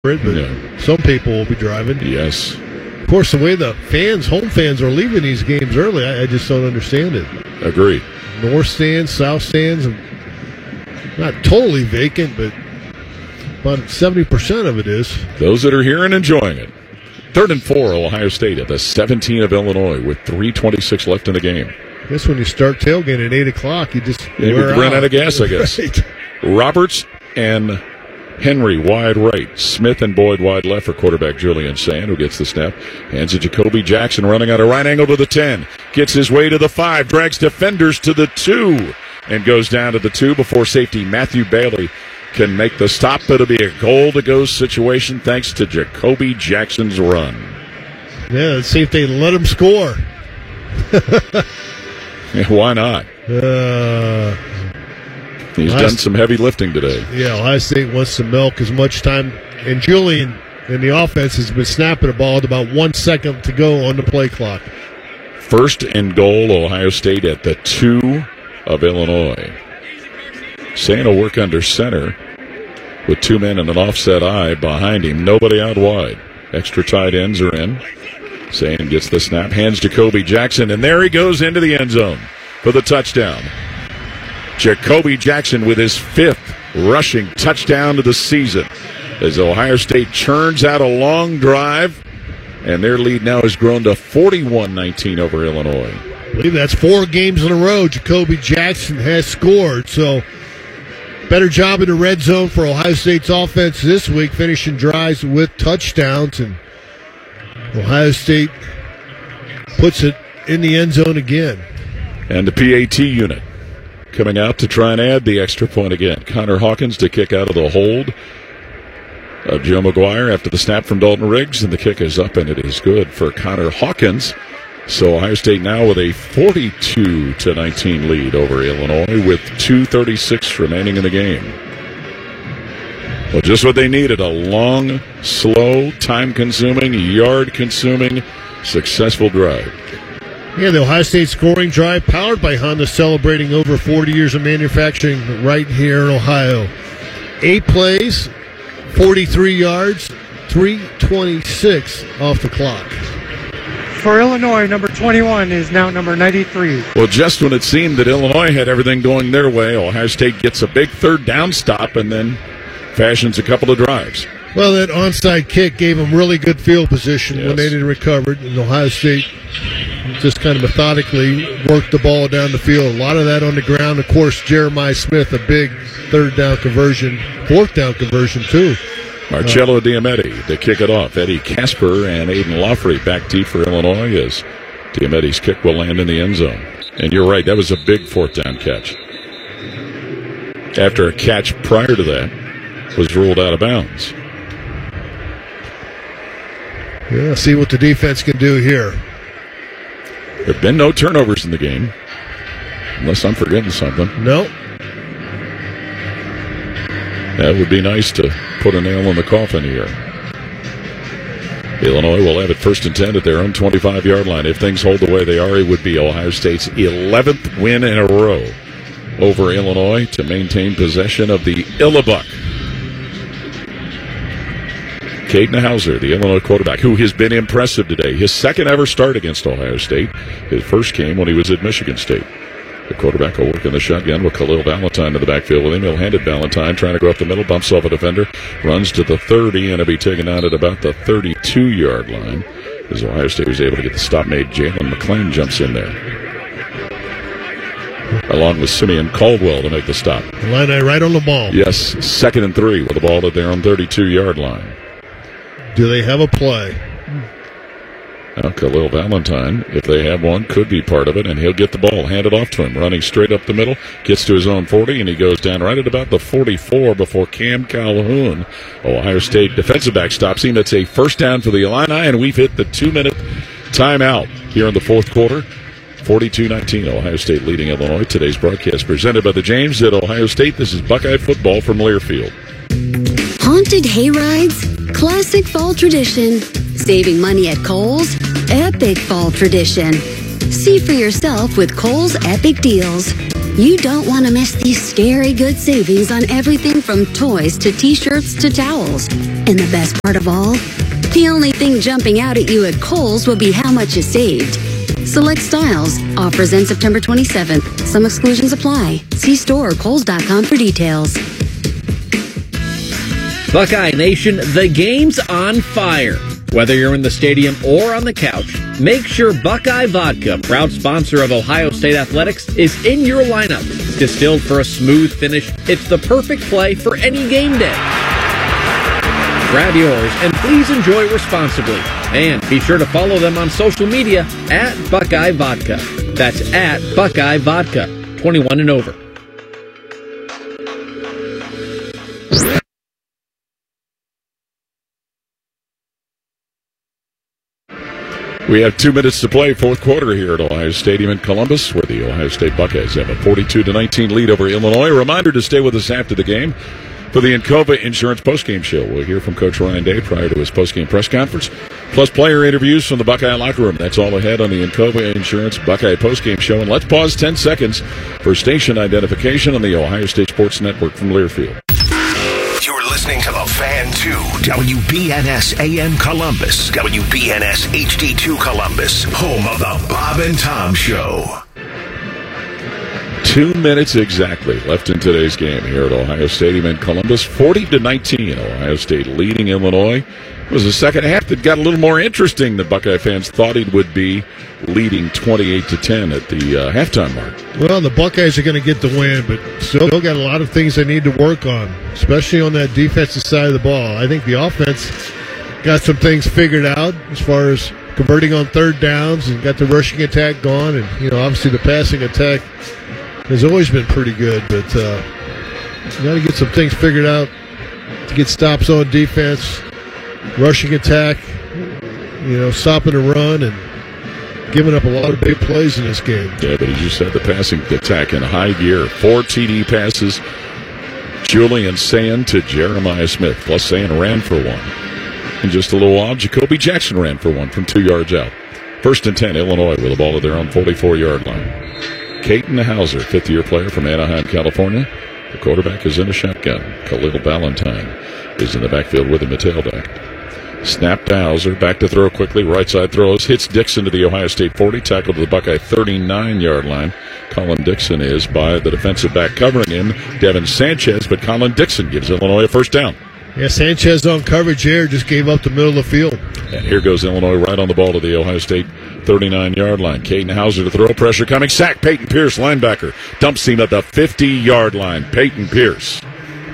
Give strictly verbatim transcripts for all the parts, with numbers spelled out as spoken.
but Yeah. some people will be driving. Yes. Of course, the way the fans, home fans, are leaving these games early, I, I just don't understand it. Agreed. North stands, south stands, and not totally vacant, but about seventy percent of it is. Those that are here and enjoying it. Third and four, Ohio State at the seventeen of Illinois with three twenty-six left in the game. I guess when you start tailgating at eight o'clock, you just Yeah, wear we ran out. out of gas, I guess. Right. Roberts and Henry wide right. Smith and Boyd wide left for quarterback Julian Sand, who gets the snap. Hands it Jacoby Jackson running at a right angle to the ten. Gets his way to the five. Drags defenders to the two. And goes down to the two before safety Matthew Bailey can make the stop. It'll be a goal-to-go situation thanks to Jacoby Jackson's run. Yeah, let's see if they let him score. Yeah, why not? Uh, He's Last- done some heavy lifting today. yeah, Ohio State wants to milk as much time. And Julian and the offense has been snapping the ball with about one second to go on the play clock. First and goal, Ohio State at the two of Illinois. Sand will work under center with two men and an offset eye behind him. Nobody out wide. Extra tight ends are in. Sand gets the snap, hands Jacoby Jackson, and there he goes into the end zone for the touchdown. Jacoby Jackson with his fifth rushing touchdown of the season as Ohio State churns out a long drive, and their lead now has grown to forty-one nineteen over Illinois. I believe that's four games in a row Jacoby Jackson has scored. So better job in the red zone for Ohio State's offense this week, finishing drives with touchdowns. And Ohio State puts it in the end zone again. And the P A T unit coming out to try and add the extra point again. Connor Hawkins to kick out of the hold of Joe McGuire after the snap from Dalton Riggs, and the kick is up, and it is good for Connor Hawkins. So Ohio State now with a forty-two to nineteen lead over Illinois with two thirty-six remaining in the game. Well, just what they needed, a long, slow, time-consuming, yard-consuming, successful drive. Yeah, the Ohio State scoring drive powered by Honda, celebrating over forty years of manufacturing right here in Ohio. Eight plays, forty-three yards, three twenty-six off the clock. For Illinois, number twenty-one is now number ninety-three. Well, just when it seemed that Illinois had everything going their way, Ohio State gets a big third down stop and then fashions a couple of drives. Well, that onside kick gave them really good field position Yes. when they didn't recover it, and Ohio State just kind of methodically worked the ball down the field. A lot of that on the ground. Of course, Jeremiah Smith, a big third down conversion, fourth down conversion, too. Marcello Diametti to kick it off. Eddie Casper and Aiden Lawfrey back deep for Illinois as Diametti's kick will land in the end zone. And you're right, that was a big fourth down catch. After a catch prior to that was ruled out of bounds. Yeah, see what the defense can do here. There have been no turnovers in the game, unless I'm forgetting something. No. That would be nice to put a nail in the coffin here. Illinois will have it first and ten at their own twenty-five-yard line. If things hold the way they are, it would be Ohio State's eleventh win in a row over Illinois to maintain possession of the Illabuck. Caden Hauser, the Illinois quarterback, who has been impressive today. His second ever start against Ohio State. His first came when he was at Michigan State. The quarterback will work in the shotgun with Khalil Valentine in the backfield with him. He'll hand it Valentine, trying to go up the middle, bumps off a defender, runs to the thirty, and he'll be taken out at about the thirty-two-yard line. As Ohio State was able to get the stop made, Jalen McClain jumps in there, along with Simeon Caldwell to make the stop. Illini right on the ball. Yes, second and three with the ball at their own thirty-two-yard line. Do they have a play? Now, Khalil Valentine, if they have one, could be part of it, and he'll get the ball handed off to him, running straight up the middle, gets to his own forty, and he goes down right at about the forty-four before Cam Calhoun, Ohio State defensive back, stops him. It's a first down for the Illini, and we've hit the two-minute timeout here in the fourth quarter. forty-two nineteen, Ohio State leading Illinois. Today's broadcast presented by the James at Ohio State. This is Buckeye football from Learfield. Haunted hayrides, classic fall tradition. Saving money at Kohl's, epic fall tradition. See for yourself with Kohl's Epic Deals. You don't want to miss these scary good savings on everything from toys to t-shirts to towels. And the best part of all? The only thing jumping out at you at Kohl's will be how much you saved. Select styles. Offers end September twenty-seventh. Some exclusions apply. See store or Kohls dot com for details. Buckeye Nation, the game's on fire. Whether you're in the stadium or on the couch, make sure Buckeye Vodka, proud sponsor of Ohio State Athletics, is in your lineup. Distilled for a smooth finish, it's the perfect play for any game day. Grab yours and please enjoy responsibly. And be sure to follow them on social media at Buckeye Vodka. That's at Buckeye Vodka, twenty-one and over. We have two minutes to play, fourth quarter here at Ohio Stadium in Columbus, where the Ohio State Buckeyes have a forty-two to nineteen lead over Illinois. A reminder to stay with us after the game for the Encova Insurance postgame show. We'll hear from Coach Ryan Day prior to his postgame press conference, plus player interviews from the Buckeye locker room. That's all ahead on the Encova Insurance Buckeye postgame show. And let's pause ten seconds for station identification on the Ohio State Sports Network from Learfield. You're listening to The Fan two, W B N S A M Columbus, W B N S H D two Columbus, home of the Bob and Tom Show. Two minutes exactly left in today's game here at Ohio Stadium in Columbus. forty to nineteen, Ohio State leading Illinois. It was the second half that got a little more interesting than Buckeye fans thought it would be, leading twenty-eight to ten at the uh, halftime mark. Well, the Buckeyes are going to get the win, but still got a lot of things they need to work on, especially on that defensive side of the ball. I think the offense got some things figured out as far as converting on third downs and got the rushing attack gone. And, you know, obviously the passing attack has always been pretty good, but uh, you got to get some things figured out to get stops on defense, rushing attack, you know, stopping the run, and giving up a lot of big plays in this game. Yeah, but as you said, the passing attack in high gear. Four T D passes. Julian Sand to Jeremiah Smith, plus Sand ran for one. And just a little while, Jacoby Jackson ran for one from two yards out. First and ten, Illinois with the ball at their own forty-four-yard line. Caden Hauser, fifth-year player from Anaheim, California. The quarterback is in a shotgun. Khalil Ballantyne is in the backfield with him, a tailback. Snap to Hauser, back to throw quickly, right side throws, hits Dixon to the Ohio State forty, tackled to the Buckeye thirty-nine-yard line. Colin Dixon is by the defensive back covering him, Devin Sanchez, but Colin Dixon gives Illinois a first down. Yeah, Sanchez on coverage here, just gave up the middle of the field. And here goes Illinois right on the ball to the Ohio State thirty-nine-yard line. Caden Hauser to throw, pressure coming, sack, Peyton Pierce, linebacker. Dumps him at the fifty-yard line, Peyton Pierce.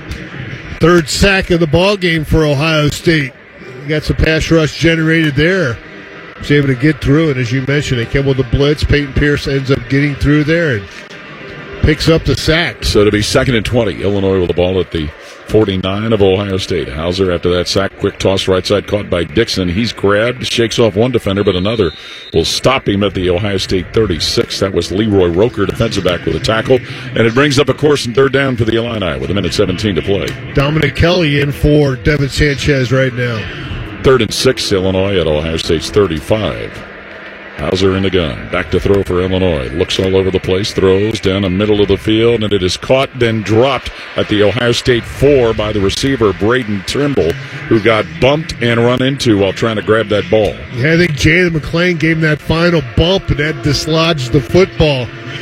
Third sack of the ball game for Ohio State. Got some pass rush generated there. Was able to get through, and as you mentioned, they came with a blitz. Peyton Pierce ends up getting through there and picks up the sack. So to be second and twenty, Illinois with the ball at the forty-nine of Ohio State. Hauser after that sack, quick toss right side caught by Dixon. He's grabbed, shakes off one defender, but another will stop him at the Ohio State thirty-six. That was Leroy Roker, defensive back, with a tackle. And it brings up a course and third down for the Illini with a minute seventeen to play. Dominic Kelly in for Devin Sanchez right now. Third and six, Illinois at Ohio State's thirty-five. Hauser in the gun. Back to throw for Illinois. Looks all over the place. Throws down the middle of the field, and it is caught, then dropped at the Ohio State four by the receiver, Braden Trimble, who got bumped and run into while trying to grab that ball. Yeah, I think Jalen McClain gave him that final bump, and that dislodged the football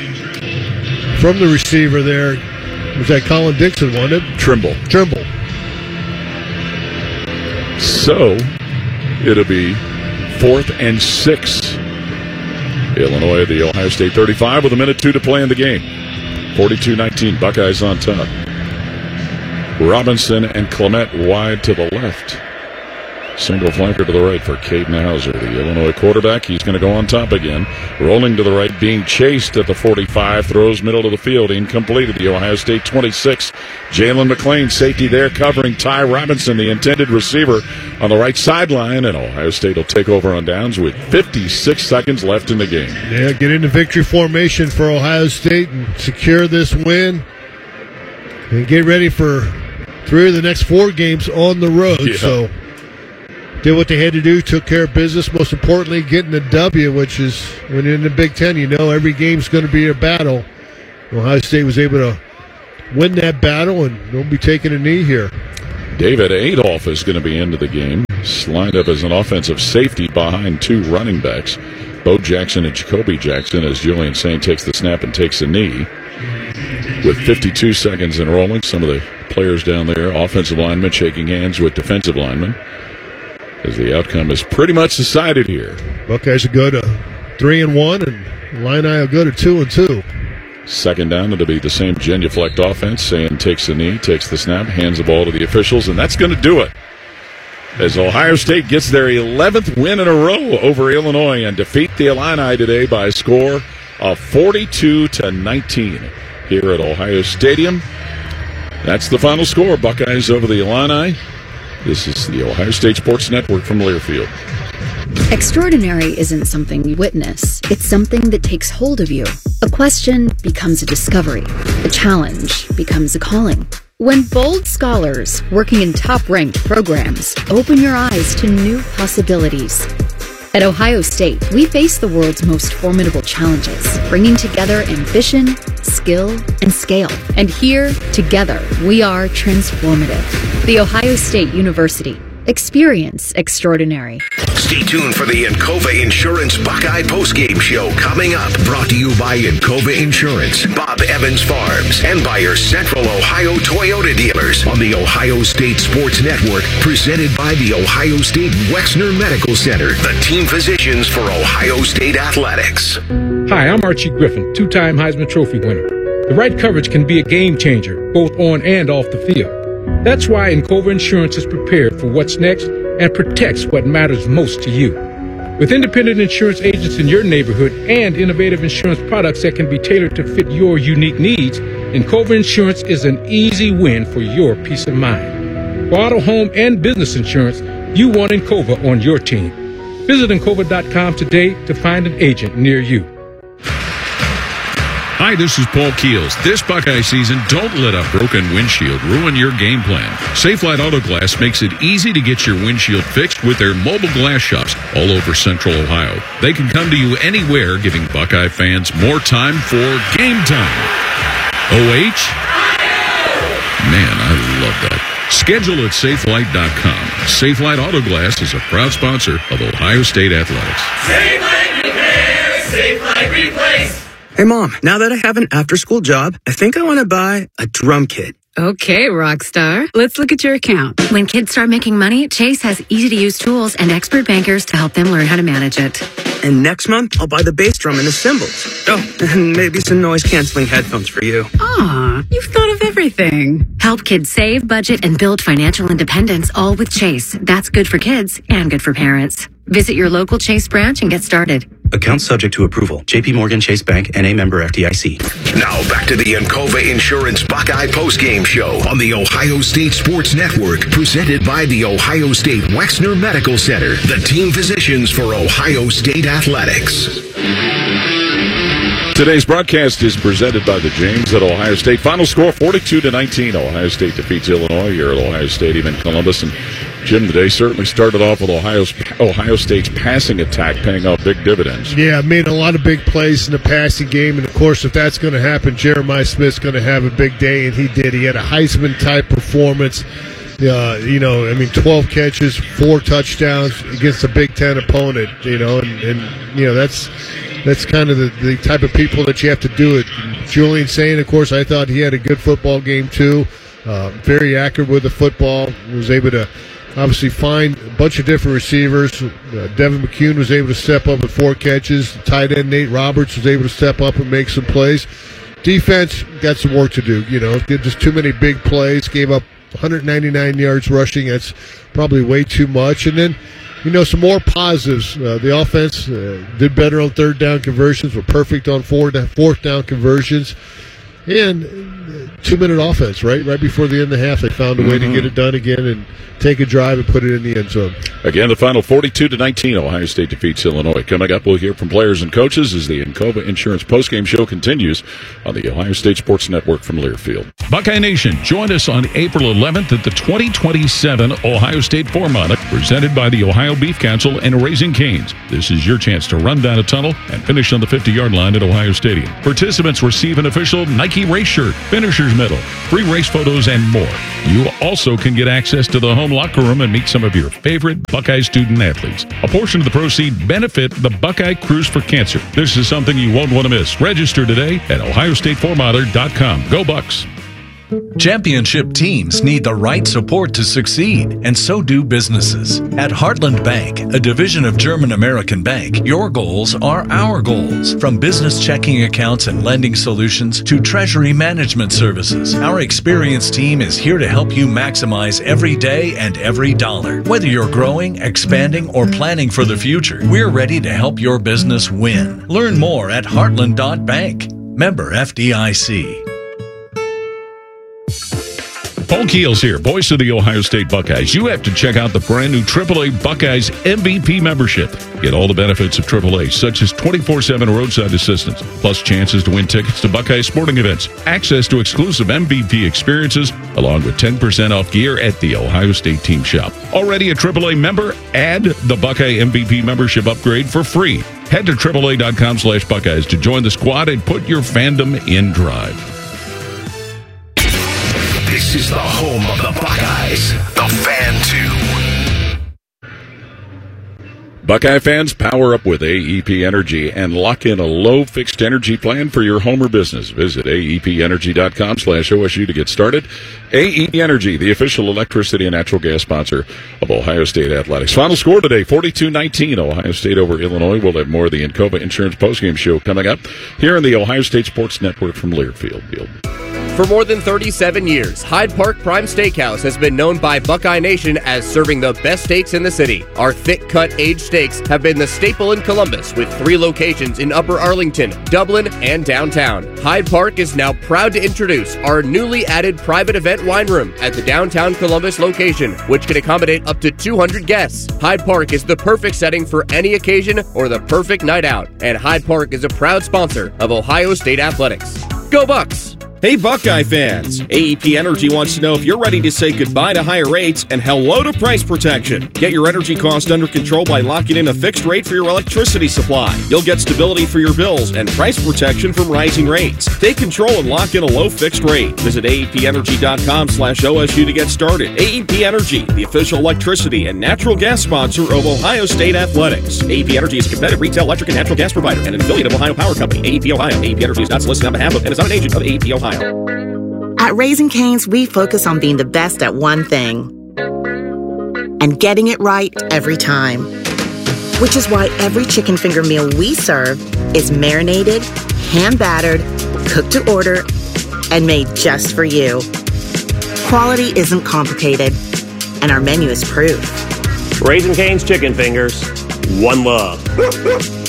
from the receiver there. Was that Colin Dixon, wasn't it? Trimble. Trimble. So, it'll be fourth and six. Illinois at the Ohio State thirty-five with a minute two to play in the game. forty-two nineteen, Buckeyes on top. Robinson and Clement wide to the left. Single flanker to the right for Caden Hauser, the Illinois quarterback. He's going to go on top again. Rolling to the right, being chased at the forty-five. Throws middle of the field, incomplete at the Ohio State twenty-six. Jalen McClain, safety there, covering Ty Robinson, the intended receiver, on the right sideline. And Ohio State will take over on downs with fifty-six seconds left in the game. Yeah, get into victory formation for Ohio State and secure this win. And get ready for three of the next four games on the road. Yeah. So did what they had to do, took care of business. Most importantly, getting the W, which is, when you're in the Big Ten, you know every game's going to be a battle. Ohio State was able to win that battle and don't be taking a knee here. David Adolph is going to be into the game. Lined up as an offensive safety behind two running backs, Bo Jackson and Jacoby Jackson, as Julian Saint takes the snap and takes a knee. With fifty-two seconds in rolling, some of the players down there, offensive linemen, shaking hands with defensive linemen, as the outcome is pretty much decided here. Buckeyes will go to three and one, and Illini will go to two and two. Second down, it'll be the same genuflect offense. Saint takes the knee, takes the snap, hands the ball to the officials, and that's going to do it. As Ohio State gets their eleventh win in a row over Illinois and defeat the Illini today by a score of forty-two to nineteen here at Ohio Stadium. That's the final score. Buckeyes over the Illini. This is the Ohio State Sports Network from Learfield. Extraordinary isn't something you witness. It's something that takes hold of you. A question becomes a discovery. A challenge becomes a calling. When bold scholars working in top-ranked programs open your eyes to new possibilities. At Ohio State, we face the world's most formidable challenges, bringing together ambition, skill, and scale. And here, together, we are transformative. The Ohio State University. Experience extraordinary. Stay tuned for the Encova Insurance Buckeye postgame show coming up. Brought to you by Encova Insurance, Bob Evans Farms, and by your Central Ohio Toyota dealers on the Ohio State Sports Network, presented by the Ohio State Wexner Medical Center, the team physicians for Ohio State Athletics. Hi, I'm Archie Griffin, two-time Heisman Trophy winner. The right coverage can be a game changer, both on and off the field. That's why Encova Insurance is prepared for what's next and protects what matters most to you. With independent insurance agents in your neighborhood and innovative insurance products that can be tailored to fit your unique needs, Encova Insurance is an easy win for your peace of mind. For auto, home, and business insurance, you want Encova on your team. Visit Encova dot com today to find an agent near you. Hi, this is Paul Keels. This Buckeye season, don't let a broken windshield ruin your game plan. Safelite Auto Glass makes it easy to get your windshield fixed with their mobile glass shops all over Central Ohio. They can come to you anywhere, giving Buckeye fans more time for game time. O H? Man, I love that. Schedule at Safelite dot com. Safelite Auto Glass is a proud sponsor of Ohio State Athletics. Safelite Repair, Safelite Replace. Hey, Mom, now that I have an after-school job, I think I want to buy a drum kit. Okay, Rockstar. Let's look at your account. When kids start making money, Chase has easy-to-use tools and expert bankers to help them learn how to manage it. And next month, I'll buy the bass drum and the cymbals. Oh, and maybe some noise-canceling headphones for you. Aw, you've thought of everything. Help kids save, budget, and build financial independence, all with Chase. That's good for kids and good for parents. Visit your local Chase branch and get started. Account subject to approval. J P Morgan Chase Bank, N A member F D I C. Now back to the Encova Insurance Buckeye postgame show on the Ohio State Sports Network, presented by the Ohio State Wexner Medical Center, the team physicians for Ohio State Athletics. Today's broadcast is presented by the James at Ohio State. Final score forty-two to nineteen. Ohio State defeats Illinois here at Ohio Stadium in Columbus. And Jim, the day certainly started off with Ohio's, Ohio State's passing attack paying off big dividends. Yeah, made a lot of big plays in the passing game. And, of course, if that's going to happen, Jeremiah Smith's going to have a big day, and he did. He had a Heisman-type performance. Uh, you know, I mean, twelve catches, four touchdowns against a Big Ten opponent, you know, and, and you know, that's that's kind of the, the type of people that you have to do it. Julian Saint, of course, I thought he had a good football game, too. Uh, very accurate with the football. Was able to obviously find a bunch of different receivers. Uh, Devin McCune was able to step up with four catches. The tight end Nate Roberts was able to step up and make some plays. Defense got some work to do. You know, did just too many big plays. Gave up one hundred ninety-nine yards rushing. That's probably way too much. And then, you know, some more positives. Uh, the offense uh, did better on third down conversions. Were perfect on four, fourth down conversions. And two-minute offense, right? Right before the end of the half, they found a way mm-hmm. to get it done again and take a drive and put it in the end zone. Again, the final forty-two to nineteen. Ohio State defeats Illinois. Coming up, we'll hear from players and coaches as the Encova Insurance postgame show continues on the Ohio State Sports Network from Learfield. Buckeye Nation, join us on April eleventh at the twenty twenty-seven Ohio State Four-Mile, presented by the Ohio Beef Council and Raising Cane's. This is your chance to run down a tunnel and finish on the fifty-yard line at Ohio Stadium. Participants receive an official Nike Nike race shirt, finisher's medal, free race photos, and more. You also can get access to the home locker room and meet some of your favorite Buckeye student athletes. A portion of the proceeds benefit the Buckeye Cruise for Cancer. This is something you won't want to miss. Register today at ohio state four miler dot com. Go Bucks! Championship teams need the right support to succeed, and so do businesses. At Heartland Bank, a division of German American Bank, your goals are our goals. From business checking accounts and lending solutions to treasury management services, our experienced team is here to help you maximize every day and every dollar. Whether you're growing, expanding, or planning for the future, we're ready to help your business win. Learn more at heartland dot bank. Member F D I C. Paul Keels here, voice of the Ohio State Buckeyes. You have to check out the brand new triple A Buckeyes M V P membership. Get all the benefits of triple A, such as twenty-four seven roadside assistance, plus chances to win tickets to Buckeye sporting events, access to exclusive M V P experiences, along with ten percent off gear at the Ohio State team shop. Already a triple A member? Add the Buckeye M V P membership upgrade for free. Head to triple A dot com slash Buckeyes to join the squad and put your fandom in drive. This is the home of the Buckeyes, the Fan two. Buckeye fans, power up with A E P Energy and lock in a low fixed energy plan for your home or business. Visit A E P energy dot com slash O S U to get started. A E P Energy, the official electricity and natural gas sponsor of Ohio State Athletics. Final score today, forty-two nineteen, Ohio State over Illinois. We'll have more of the Encova Insurance postgame show coming up here on the Ohio State Sports Network from Learfield Field. For more than thirty-seven years, Hyde Park Prime Steakhouse has been known by Buckeye Nation as serving the best steaks in the city. Our thick-cut aged steaks have been the staple in Columbus, with three locations in Upper Arlington, Dublin, and downtown. Hyde Park is now proud to introduce our newly added private event wine room at the downtown Columbus location, which can accommodate up to two hundred guests. Hyde Park is the perfect setting for any occasion or the perfect night out, and Hyde Park is a proud sponsor of Ohio State Athletics. Go Bucks! Hey Buckeye fans, A E P Energy wants to know if you're ready to say goodbye to higher rates and hello to price protection. Get your energy cost under control by locking in a fixed rate for your electricity supply. You'll get stability for your bills and price protection from rising rates. Take control and lock in a low fixed rate. Visit A E P energy dot com slash O S U to get started. A E P Energy, the official electricity and natural gas sponsor of Ohio State Athletics. A E P Energy is a competitive retail electric and natural gas provider and an affiliate of Ohio Power Company. A E P Ohio. A E P Energy is not solicited on behalf of and is not an agent of A E P Ohio. At Raising Cane's, we focus on being the best at one thing and getting it right every time. Which is why every chicken finger meal we serve is marinated, hand-battered, cooked to order, and made just for you. Quality isn't complicated, and our menu is proof. Raising Cane's Chicken Fingers, one love.